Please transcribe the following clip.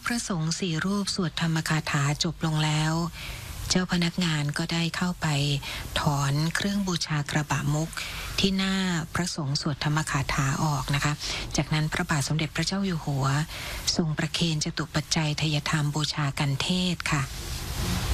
พระสงฆ์4 รูปสวดธรรมคาถาจบลงแล้ว เจ้าพนักงานก็ได้เข้าไปถอนเครื่องบูชากระบะมุกที่หน้าพระสงฆ์สวดธรรมคาถาออกนะคะจากนั้นพระบาทสมเด็จพระเจ้าอยู่หัวทรงประเคนจตุปัจจัยทายธรรมบูชากันเทศค่ะ